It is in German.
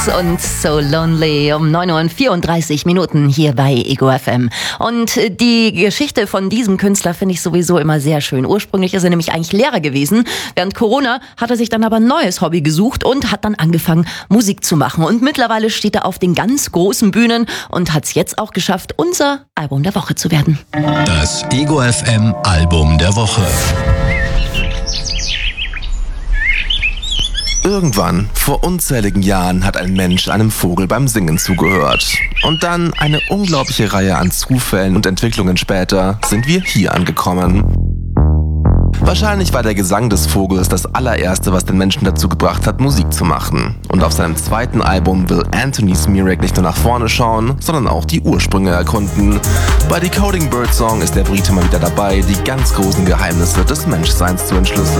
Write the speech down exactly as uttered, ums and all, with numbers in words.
Und So Lonely um neun Uhr vierunddreißig Minuten hier bei Ego F M. Und die Geschichte von diesem Künstler finde ich sowieso immer sehr schön. Ursprünglich ist er nämlich eigentlich Lehrer gewesen. Während Corona hat er sich dann aber ein neues Hobby gesucht und hat dann angefangen, Musik zu machen. Und mittlerweile steht er auf den ganz großen Bühnen und hat es jetzt auch geschafft, unser Album der Woche zu werden. Das Ego F M Album der Woche. Irgendwann, vor unzähligen Jahren, hat ein Mensch einem Vogel beim Singen zugehört. Und dann, eine unglaubliche Reihe an Zufällen und Entwicklungen später, sind wir hier angekommen. Wahrscheinlich war der Gesang des Vogels das allererste, was den Menschen dazu gebracht hat, Musik zu machen. Und auf seinem zweiten Album will Anthony Smirak nicht nur nach vorne schauen, sondern auch die Ursprünge erkunden. Bei Decoding Birdsong ist der Brite mal wieder dabei, die ganz großen Geheimnisse des Menschseins zu entschlüsseln.